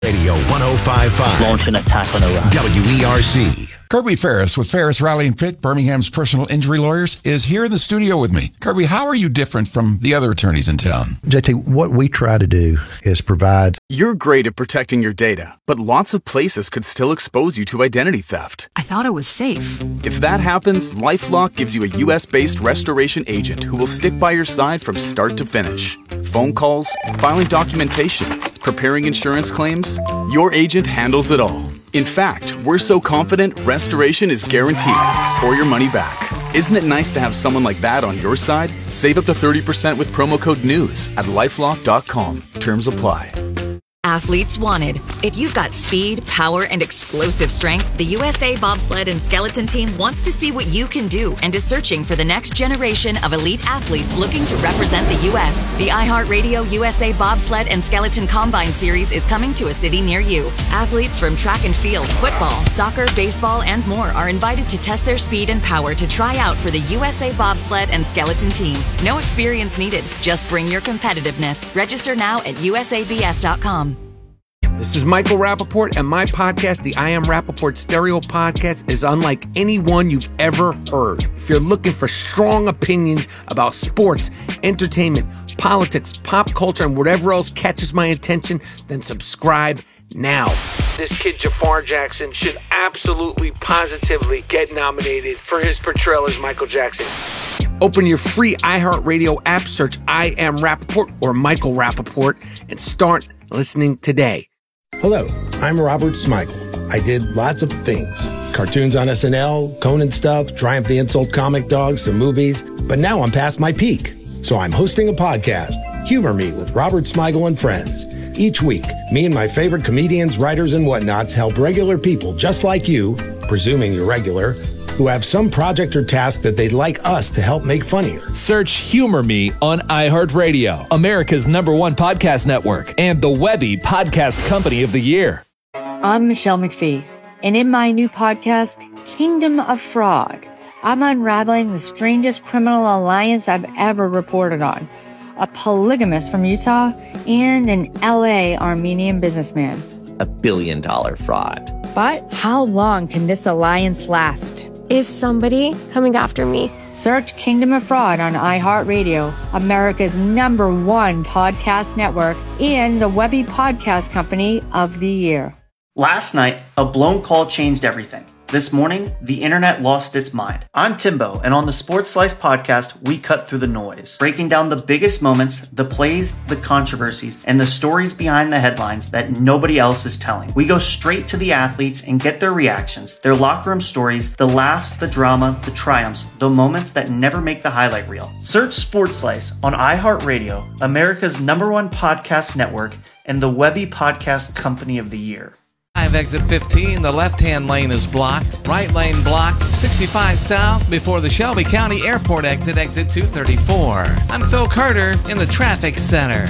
Radio 105.5. Launch an attack on Iraq. WERC. Kirby Ferris with Ferris, Riley & Pitt, Birmingham's personal injury lawyers, is here in the studio with me. Kirby, how are you different from the other attorneys in town? JT, what we try to do is provide... You're great at protecting your data, but lots of places could still expose you to identity theft. I thought it was safe. If that happens, LifeLock gives you a U.S.-based restoration agent who will stick by your side from start to finish. Phone calls, filing documentation, preparing insurance claims, your agent handles it all. In fact, we're so confident restoration is guaranteed or your money back. Isn't it nice to have someone like that on your side? Save up to 30% with promo code NEWS at lifelock.com. Terms apply. Athletes wanted. If you've got speed, power, and explosive strength, the USA Bobsled and Skeleton Team wants to see what you can do and is searching for the next generation of elite athletes looking to represent the U.S. The iHeartRadio USA Bobsled and Skeleton Combine Series is coming to a city near you. Athletes from track and field, football, soccer, baseball, and more are invited to test their speed and power to try out for the USA Bobsled and Skeleton Team. No experience needed. Just bring your competitiveness. Register now at usabs.com. This is Michael Rappaport, and my podcast, the I Am Rappaport Stereo Podcast, is unlike any one you've ever heard. If you're looking for strong opinions about sports, entertainment, politics, pop culture, and whatever else catches my attention, then subscribe now. This kid, Jafar Jackson, should absolutely, positively get nominated for his portrayal as Michael Jackson. Open your free iHeartRadio app, search I Am Rappaport or Michael Rappaport, and start listening today. Hello, I'm Robert Smigel. I did lots of things. Cartoons on SNL, Conan stuff, Triumph the Insult Comic Dogs, some movies. But now I'm past my peak. So I'm hosting a podcast, Humor Me with Robert Smigel and Friends. Each week, me and my favorite comedians, writers, and whatnots help regular people just like you, presuming you're regular, who have some project or task that they'd like us to help make funnier. Search Humor Me on iHeartRadio, America's #1 podcast network, and the Webby Podcast Company of the Year. I'm Michelle McPhee, and in my new podcast, Kingdom of Fraud, I'm unraveling the strangest criminal alliance I've ever reported on. A polygamist from Utah and an LA Armenian businessman. $1 billion fraud. But how long can this alliance last? Is somebody coming after me? Search Kingdom of Fraud on iHeartRadio, America's #1 podcast network, and the Webby Podcast Company of the Year. Last night, a blown call changed everything. This morning, the internet lost its mind. I'm Timbo, and on the Sports Slice podcast, we cut through the noise, breaking down the biggest moments, the plays, the controversies, and the stories behind the headlines that nobody else is telling. We go straight to the athletes and get their reactions, their locker room stories, the laughs, the drama, the triumphs, the moments that never make the highlight reel. Search Sports Slice on iHeartRadio, America's #1 podcast network, and the Webby Podcast Company of the Year. Exit 15, the left-hand lane is blocked. Right lane blocked. 65 south before the Shelby County Airport exit 234. I'm Phil Carter in the traffic center.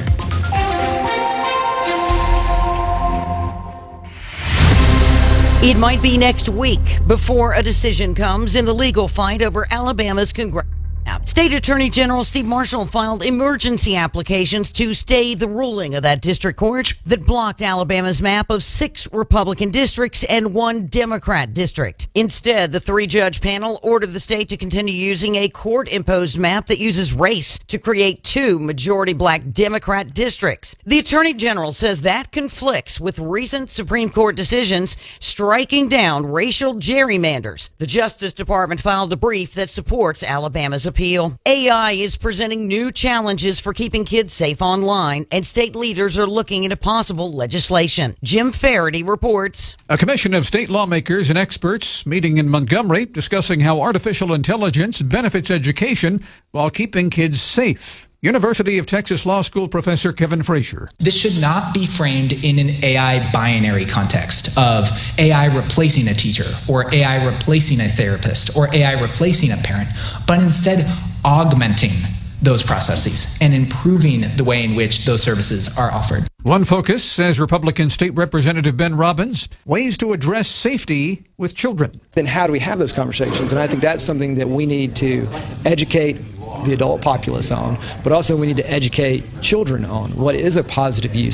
It might be next week before a decision comes in the legal fight over Alabama's Congress. State Attorney General Steve Marshall filed emergency applications to stay the ruling of that district court that blocked Alabama's map of 6 Republican districts and 1 Democrat district. Instead, the 3-judge panel ordered the state to continue using a court-imposed map that uses race to create 2 majority black Democrat districts. The Attorney General says that conflicts with recent Supreme Court decisions striking down racial gerrymanders. The Justice Department filed a brief that supports Alabama's appeal. AI is presenting new challenges for keeping kids safe online, and state leaders are looking into possible legislation. Jim Faraday reports. A commission of state lawmakers and experts meeting in Montgomery discussing how artificial intelligence benefits education while keeping kids safe. University of Texas Law School professor Kevin Frazier. This should not be framed in an AI binary context of AI replacing a teacher or AI replacing a therapist or AI replacing a parent, but instead augmenting those processes and improving the way in which those services are offered. One focus, says Republican State Representative Ben Robbins, ways to address safety with children. Then how do we have those conversations? And I think that's something that we need to educate the adult populace on, but also we need to educate children on what is a positive use of it.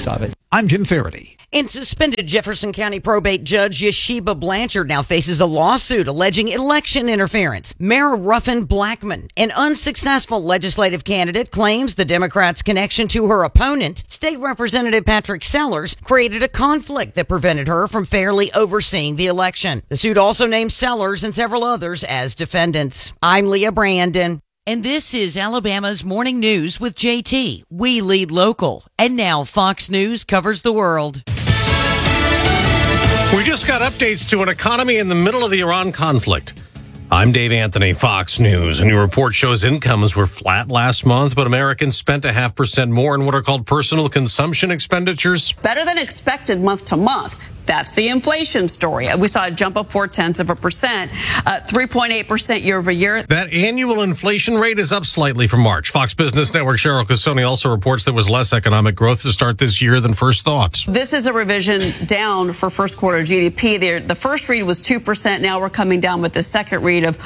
I'm Jim Faraday. And suspended Jefferson County probate judge Yeshiba Blanchard now faces a lawsuit alleging election interference. Mayor Ruffin Blackman, an unsuccessful legislative candidate, claims the Democrats' connection to her opponent, State Representative Patrick Sellers, created a conflict that prevented her from fairly overseeing the election. The suit also names Sellers and several others as defendants. I'm Leah Brandon. And this is Alabama's Morning News with JT. We lead local. And now Fox News covers the world. We just got updates to an economy in the middle of the Iran conflict. I'm Dave Anthony, Fox News. A new report shows incomes were flat last month, but Americans spent 0.5% more in what are called personal consumption expenditures. Better than expected month to month. That's the inflation story. We saw a jump of 0.4%, 3.8% year over year. That annual inflation rate is up slightly from March. Fox Business Network Cheryl Casoni also reports there was less economic growth to start this year than first thought. This is a revision down for first quarter GDP. The first read was 2%. Now we're coming down with the second read of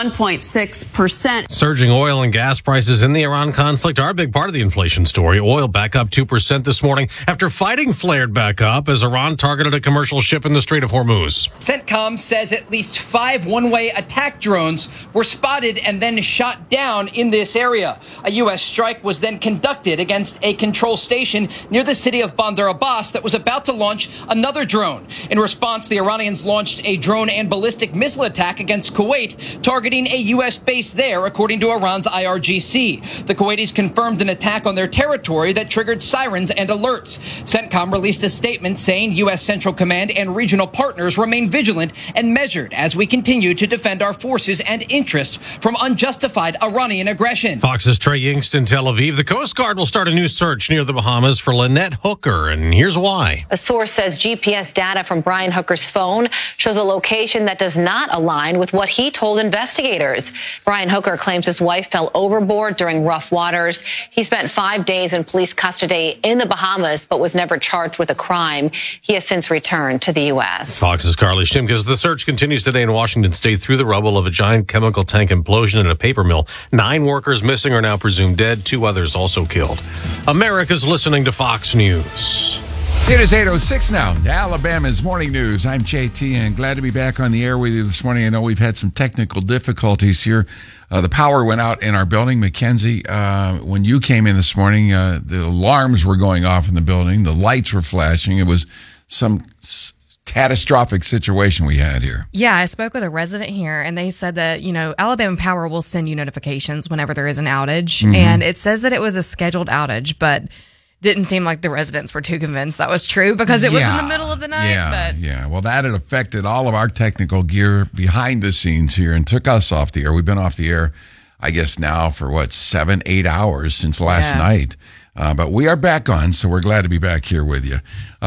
1.6%. Surging oil and gas prices in the Iran conflict are a big part of the inflation story. Oil back up 2% this morning after fighting flared back up as Iran targeted a commercial ship in the Strait of Hormuz. CENTCOM says at least 5 one-way attack drones were spotted and then shot down in this area. A U.S. strike was then conducted against a control station near the city of Bandar Abbas that was about to launch another drone. In response, the Iranians launched a drone and ballistic missile attack against Kuwait, targeting a U.S. base there, according to Iran's IRGC. The Kuwaitis confirmed an attack on their territory that triggered sirens and alerts. CENTCOM released a statement saying U.S. Central Command and regional partners remain vigilant and measured as we continue to defend our forces and interests from unjustified Iranian aggression. Fox's Trey Yingst in Tel Aviv. The Coast Guard will start a new search near the Bahamas for Lynette Hooker, and here's why. A source says GPS data from Brian Hooker's phone shows a location that does not align with what he told investigators. Brian Hooker claims his wife fell overboard during rough waters. He spent 5 days in police custody in the Bahamas, but was never charged with a crime. He has since returned to the U.S. Fox's Carly Shimkus. The search continues today in Washington State through the rubble of a giant chemical tank implosion at a paper mill. 9 workers missing are now presumed dead. 2 others also killed. America's listening to Fox News. It is 8:06 now. Alabama's Morning News. I'm JT, and glad to be back on the air with you this morning. I know we've had some technical difficulties here. The power went out in our building. Mackenzie, when you came in this morning, the alarms were going off in the building. The lights were flashing. It was some catastrophic situation we had here. Yeah, I spoke with a resident here, and they said that, Alabama Power will send you notifications whenever there is an outage. Mm-hmm. And it says that it was a scheduled outage, but didn't seem like the residents were too convinced that was true because it was in the middle of the night. Yeah. Well, that had affected all of our technical gear behind the scenes here and took us off the air. We've been off the air, I guess, now for 7-8 hours since last night. But we are back on, so we're glad to be back here with you.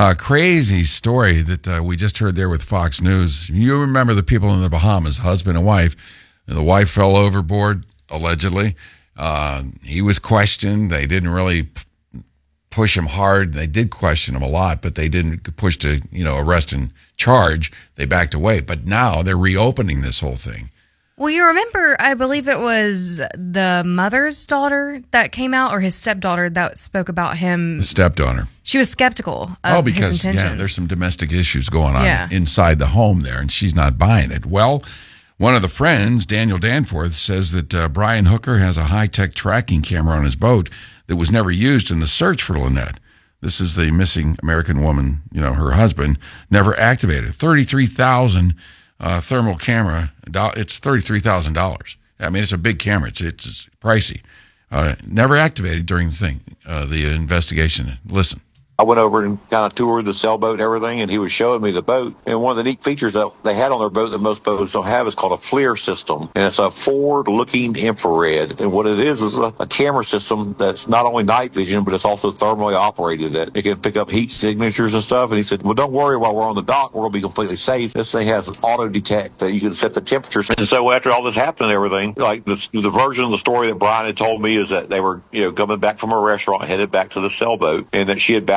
Crazy story that we just heard there with Fox News. You remember the people in the Bahamas, husband and wife. The wife fell overboard, allegedly. He was questioned. They didn't really push him hard. They did question him a lot, but they didn't push to, arrest and charge. They backed away. But now they're reopening this whole thing. Well, you remember, I believe it was the mother's daughter that came out, or his stepdaughter that spoke about him. The stepdaughter. She was skeptical of his intentions. There's some domestic issues going on inside the home there, and she's not buying it. Well, one of the friends, Daniel Danforth, says that Brian Hooker has a high-tech tracking camera on his boat that was never used in the search for Lynette. This is the missing American woman, her husband, never activated. $33,000 thermal camera. It's $33,000. I mean, it's a big camera. It's pricey. Never activated during the investigation. Listen. I went over and kind of toured the sailboat and everything, and he was showing me the boat. And one of the neat features that they had on their boat that most boats don't have is called a FLIR system. And it's a forward-looking infrared. And what it is a camera system that's not only night vision, but it's also thermally operated, that it can pick up heat signatures and stuff. And he said, well, don't worry, while we're on the dock, we're going to be completely safe. This thing has auto-detect that you can set the temperatures. And so after all this happened and everything, like the version of the story that Brian had told me is that they were, coming back from a restaurant, headed back to the sailboat, and that she had bounced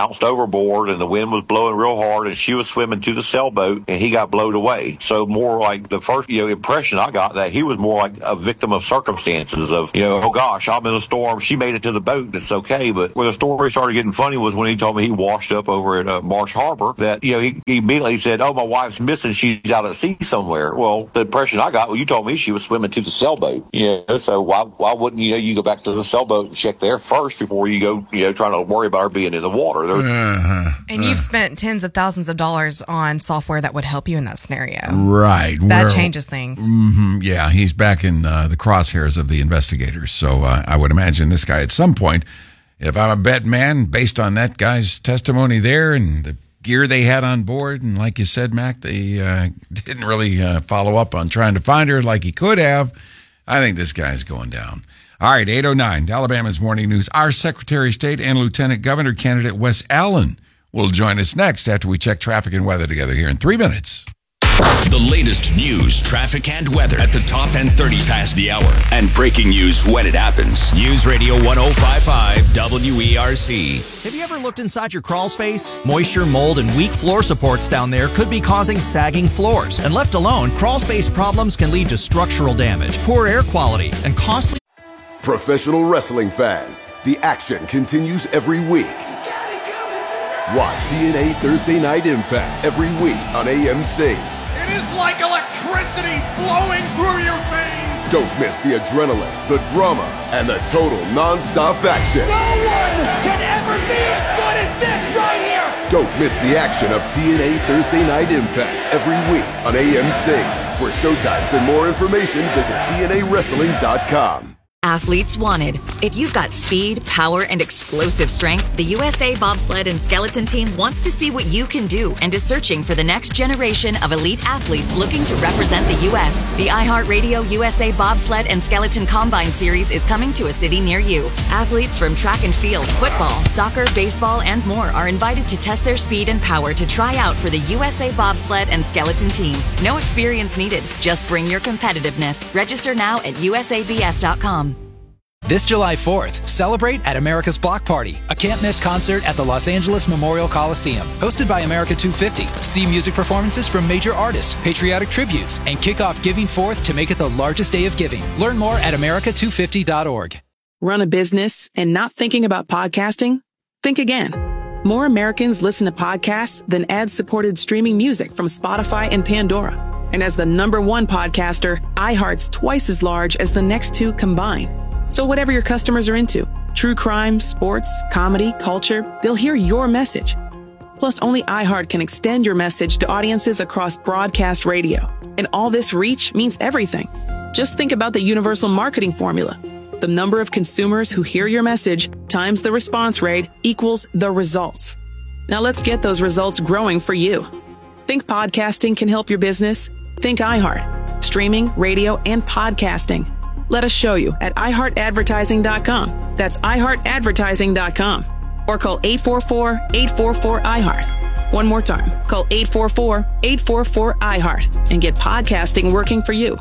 bounced overboard and the wind was blowing real hard and she was swimming to the sailboat and he got blowed away. So more like the first, impression I got that he was more like a victim of circumstances of, oh gosh, I'm in a storm. She made it to the boat. It's okay. But where the story started getting funny was when he told me he washed up over at Marsh Harbor that, he immediately said, oh, my wife's missing. She's out at sea somewhere. Well, the impression I got, you told me she was swimming to the sailboat. So why wouldn't, you go back to the sailboat and check there first before you go, trying to worry about her being in the water. And you've spent tens of thousands of dollars on software that would help you in that scenario. Right. That changes things. Yeah, he's back in the crosshairs of the investigators. So I would imagine this guy at some point, if I'm a bet man, based on that guy's testimony there and the gear they had on board, and like you said, Mac, they didn't really follow up on trying to find her like he could have, I think this guy's going down. All right, 8:09, Alabama's Morning News. Our Secretary of State and Lieutenant Governor candidate Wes Allen will join us next after we check traffic and weather together here in 3 minutes. The latest news, traffic, and weather at the top and 30 past the hour. And breaking news when it happens. News Radio 105.5 WERC. Have you ever looked inside your crawl space? Moisture, mold, and weak floor supports down there could be causing sagging floors. And left alone, crawl space problems can lead to structural damage, poor air quality, and costly... Professional wrestling fans, the action continues every week. Watch TNA Thursday Night Impact every week on AMC. It is like electricity flowing through your veins. Don't miss the adrenaline, the drama, and the total non-stop action. No one can ever be as good as this right here. Don't miss the action of TNA Thursday Night Impact every week on AMC. For showtimes and more information, visit TNAWrestling.com. Athletes wanted. If you've got speed, power, and explosive strength, the USA Bobsled and Skeleton Team wants to see what you can do and is searching for the next generation of elite athletes looking to represent the U.S. The iHeartRadio USA Bobsled and Skeleton Combine Series is coming to a city near you. Athletes from track and field, football, soccer, baseball, and more are invited to test their speed and power to try out for the USA Bobsled and Skeleton Team. No experience needed. Just bring your competitiveness. Register now at usabs.com. This July 4th, celebrate at America's Block Party, a can't-miss concert at the Los Angeles Memorial Coliseum. Hosted by America 250, see music performances from major artists, patriotic tributes, and kick off Giving Forth to make it the largest day of giving. Learn more at america250.org. Run a business and not thinking about podcasting? Think again. More Americans listen to podcasts than ad-supported streaming music from Spotify and Pandora. And as the #1 podcaster, iHeart's twice as large as the next two combined. So whatever your customers are into, true crime, sports, comedy, culture, they'll hear your message. Plus, only iHeart can extend your message to audiences across broadcast radio. And all this reach means everything. Just think about the universal marketing formula. The number of consumers who hear your message times the response rate equals the results. Now let's get those results growing for you. Think podcasting can help your business? Think iHeart. Streaming, radio, and podcasting. Let us show you at iHeartAdvertising.com. That's iHeartAdvertising.com. Or call 844-844-iHeart. One more time. Call 844-844-iHeart and get podcasting working for you.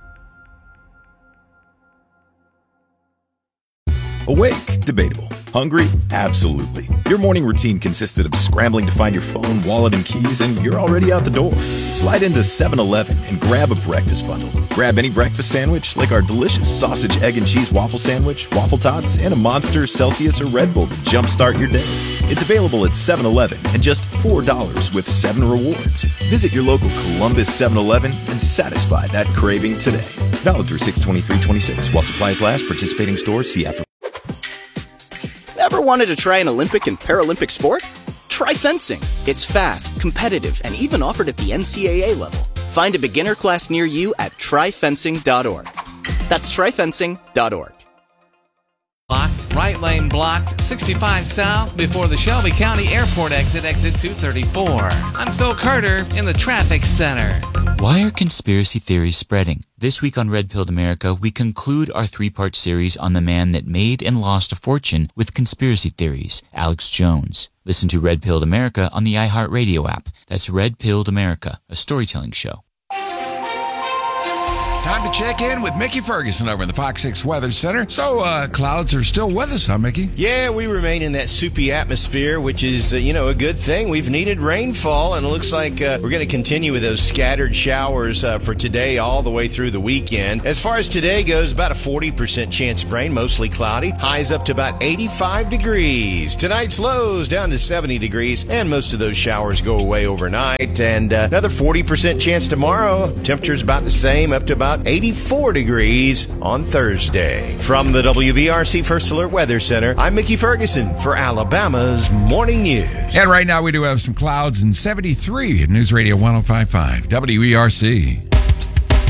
Awake? Debatable. Hungry? Absolutely. Your morning routine consisted of scrambling to find your phone, wallet, and keys, and you're already out the door. Slide into 7-Eleven and grab a breakfast bundle. Grab any breakfast sandwich, like our delicious sausage, egg, and cheese waffle sandwich, waffle tots, and a Monster, Celsius, or Red Bull to jumpstart your day. It's available at 7-Eleven and just $4 with 7 rewards. Visit your local Columbus 7-Eleven and satisfy that craving today. Valid through 6/23/26 while supplies last. Participating stores. See app for... Ever wanted to try an Olympic and Paralympic sport? Try fencing. It's fast, competitive, and even offered at the NCAA level. Find a beginner class near you at tryfencing.org. That's tryfencing.org. Blocked, right lane blocked, 65 south before the Shelby County Airport exit 234. I'm Phil Carter in the traffic center. Why are conspiracy theories spreading? This week on Red Pilled America, we conclude our 3-part series on the man that made and lost a fortune with conspiracy theories, Alex Jones. Listen to Red Pilled America on the iHeartRadio app. That's Red Pilled America, a storytelling show. Time to check in with Mickey Ferguson over in the Fox 6 Weather Center. So, clouds are still with us, huh, Mickey? Yeah, we remain in that soupy atmosphere, which is, a good thing. We've needed rainfall, and it looks like we're going to continue with those scattered showers for today all the way through the weekend. As far as today goes, about a 40% chance of rain, mostly cloudy. Highs up to about 85 degrees. Tonight's lows down to 70 degrees, and most of those showers go away overnight. And another 40% chance tomorrow. Temperature's about the same, up to about 84 degrees on Thursday. From the WVRC First Alert Weather Center, I'm Mickey Ferguson for Alabama's Morning News. And right now we do have some clouds and 73 at News Radio 105.5 WERC.